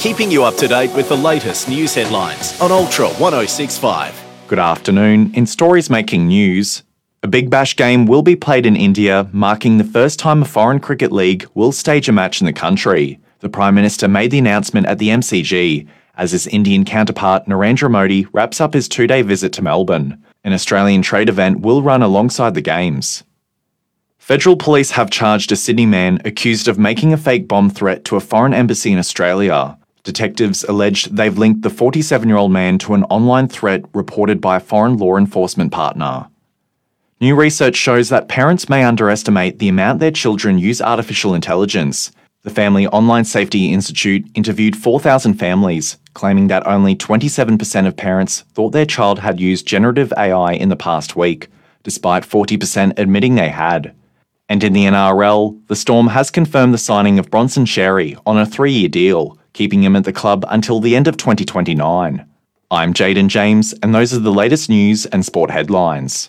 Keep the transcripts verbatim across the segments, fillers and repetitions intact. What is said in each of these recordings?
keeping you up to date with the latest news headlines on Ultra one oh six point five. Good afternoon. In stories making news, a Big Bash game will be played in India, marking the first time a foreign cricket league will stage a match in the country. The Prime Minister made the announcement at the M C G, as his Indian counterpart Narendra Modi wraps up his two-day visit to Melbourne. An Australian trade event will run alongside the games. Federal police have charged a Sydney man accused of making a fake bomb threat to a foreign embassy in Australia. Detectives alleged they've linked the forty-seven-year-old man to an online threat reported by a foreign law enforcement partner. New research shows that parents may underestimate the amount their children use artificial intelligence. The Family Online Safety Institute interviewed four thousand families, claiming that only twenty-seven percent of parents thought their child had used generative A I in the past week, despite forty percent admitting they had. And in the N R L, the Storm has confirmed the signing of Bronson Xerri on a three-year deal, keeping him at the club until the end of twenty twenty-nine. I'm Jaden James, and those are the latest news and sport headlines.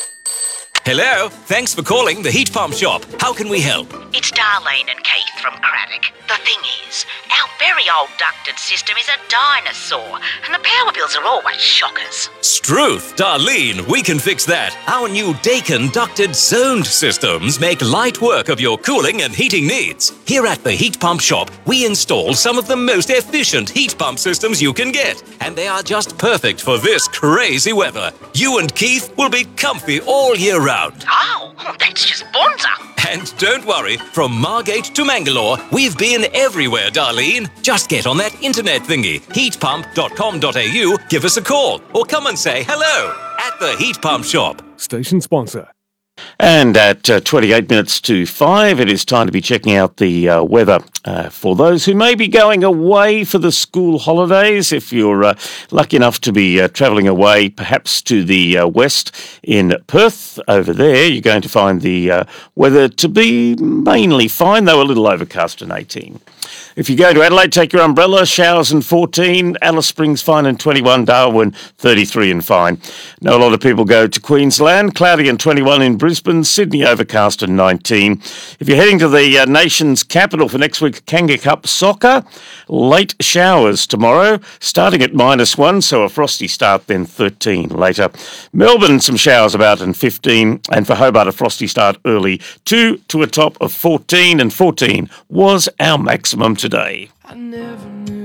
Hello, thanks for calling the Heat Pump Shop. How can we help? It's Darlene and Keith from Craddock. The thing is, our very old ducted system is a dinosaur, and the power bills are always shockers. Struth, Darlene, we can fix that. Our new Dakin ducted zoned systems make light work of your cooling and heating needs. Here at the Heat Pump Shop, we install some of the most efficient heat pump systems you can get, and they are just perfect for this crazy weather. You and Keith will be comfy all year round. Oh, that's just bonza. And don't worry, from Margate to Mangalore, we've been everywhere, Darlene. Just get on that internet thingy, heat pump dot com dot a u, give us a call, or come and say hello at the Heat Pump Shop. Station sponsor. And at uh, twenty-eight minutes to five, it is time to be checking out the uh, weather uh, for those who may be going away for the school holidays. If you're uh, lucky enough to be uh, travelling away, perhaps to the uh, west in Perth, over there, you're going to find the uh, weather to be mainly fine, though a little overcast and eighteen. If you go to Adelaide, take your umbrella, showers and fourteen, Alice Springs fine and twenty-one, Darwin thirty-three and fine. Know a lot of people go to Queensland, cloudy and twenty-one in Brisbane, Sydney overcast and nineteen. If you're heading to the uh, nation's capital for next week's Kanga Cup soccer, late showers tomorrow, starting at minus one, so a frosty start, then thirteen later. Melbourne, some showers about and fifteen, and for Hobart, a frosty start early, two to a top of fourteen, and fourteen was our maximum today. I never